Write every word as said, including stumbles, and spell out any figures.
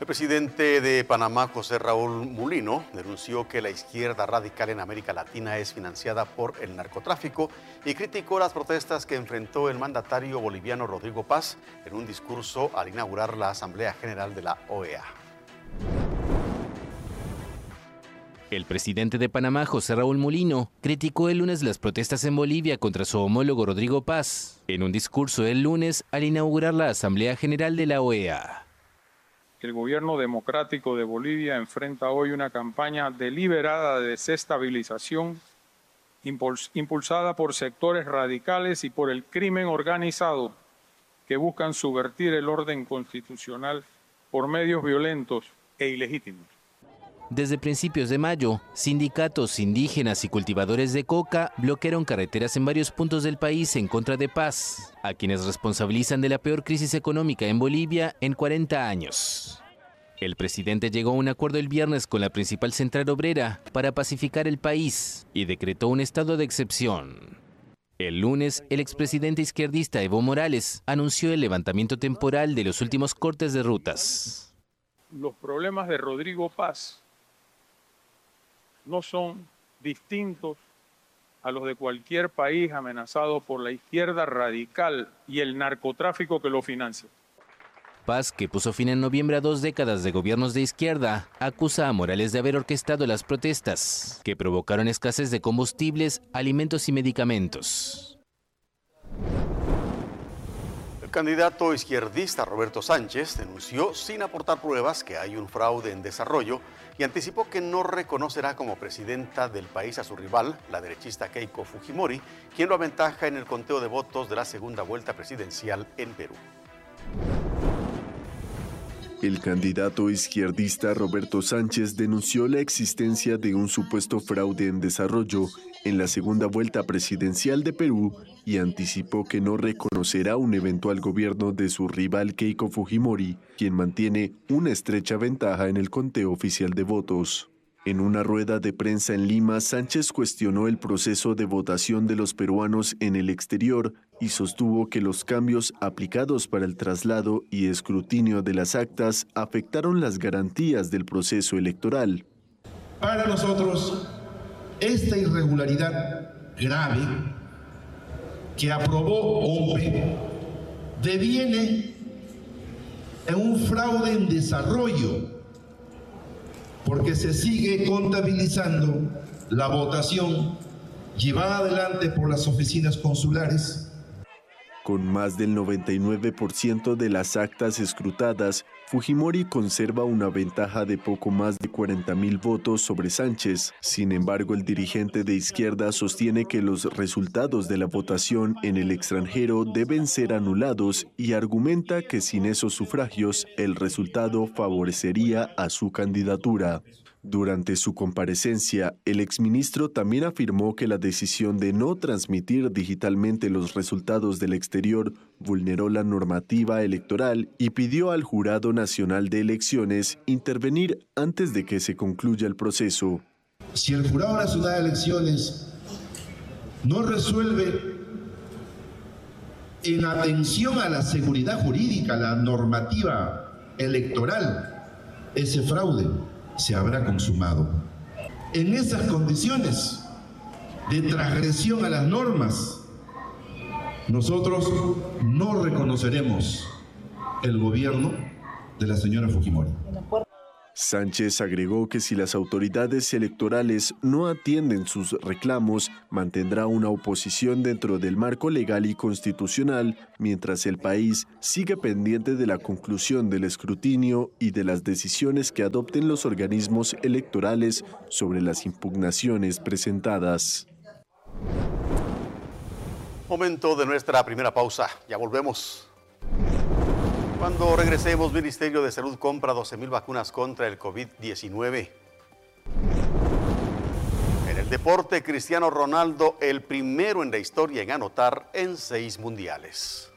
El presidente de Panamá, José Raúl Mulino, denunció que la izquierda radical en América Latina es financiada por el narcotráfico y criticó las protestas que enfrentó el mandatario boliviano Rodrigo Paz en un discurso al inaugurar la Asamblea General de la O E A. El presidente de Panamá, José Raúl Mulino, criticó el lunes las protestas en Bolivia contra su homólogo Rodrigo Paz, en un discurso el lunes al inaugurar la Asamblea General de la O E A. El gobierno democrático de Bolivia enfrenta hoy una campaña deliberada de desestabilización impulsada por sectores radicales y por el crimen organizado que buscan subvertir el orden constitucional por medios violentos e ilegítimos. Desde principios de mayo, sindicatos indígenas y cultivadores de coca bloquearon carreteras en varios puntos del país en contra de Paz, a quienes responsabilizan de la peor crisis económica en Bolivia en cuarenta años. El presidente llegó a un acuerdo el viernes con la principal central obrera para pacificar el país y decretó un estado de excepción. El lunes, el expresidente izquierdista Evo Morales anunció el levantamiento temporal de los últimos cortes de rutas. Los problemas de Rodrigo Paz no son distintos a los de cualquier país amenazado por la izquierda radical y el narcotráfico que lo financia. Paz, que puso fin en noviembre a dos décadas de gobiernos de izquierda, acusa a Morales de haber orquestado las protestas, que provocaron escasez de combustibles, alimentos y medicamentos. El candidato izquierdista Roberto Sánchez denunció sin aportar pruebas que hay un fraude en desarrollo y anticipó que no reconocerá como presidenta del país a su rival, la derechista Keiko Fujimori, quien lo aventaja en el conteo de votos de la segunda vuelta presidencial en Perú. El candidato izquierdista Roberto Sánchez denunció la existencia de un supuesto fraude en desarrollo en la segunda vuelta presidencial de Perú y anticipó que no reconocerá un eventual gobierno de su rival Keiko Fujimori, quien mantiene una estrecha ventaja en el conteo oficial de votos. En una rueda de prensa en Lima, Sánchez cuestionó el proceso de votación de los peruanos en el exterior y sostuvo que los cambios aplicados para el traslado y escrutinio de las actas afectaron las garantías del proceso electoral. Para nosotros, esta irregularidad grave que aprobó O M P E deviene en un fraude en desarrollo, porque se sigue contabilizando la votación llevada adelante por las oficinas consulares. Con más del noventa y nueve por ciento de las actas escrutadas, Fujimori conserva una ventaja de poco más de cuarenta mil votos sobre Sánchez. Sin embargo, el dirigente de izquierda sostiene que los resultados de la votación en el extranjero deben ser anulados y argumenta que sin esos sufragios, el resultado favorecería a su candidatura. Durante su comparecencia, el exministro también afirmó que la decisión de no transmitir digitalmente los resultados del exterior vulneró la normativa electoral y pidió al Jurado Nacional de Elecciones intervenir antes de que se concluya el proceso. Si el Jurado Nacional de Elecciones no resuelve en atención a la seguridad jurídica, la normativa electoral, ese fraude se habrá consumado. En esas condiciones de transgresión a las normas, nosotros no reconoceremos el gobierno de la señora Fujimori. Sánchez agregó que si las autoridades electorales no atienden sus reclamos, mantendrá una oposición dentro del marco legal y constitucional, mientras el país sigue pendiente de la conclusión del escrutinio y de las decisiones que adopten los organismos electorales sobre las impugnaciones presentadas. Momento de nuestra primera pausa. Ya volvemos. Cuando regresemos, Ministerio de Salud compra doce mil vacunas contra el COVID diecinueve. En el deporte, Cristiano Ronaldo, el primero en la historia en anotar en seis mundiales.